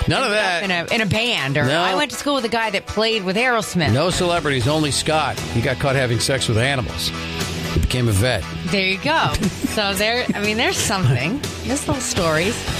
None of that. In a band. Or No. I went to school with a guy that played with Aerosmith. No celebrities, only Scott. He got caught having sex with animals. He became a vet. There you go. So there's something. There's little stories.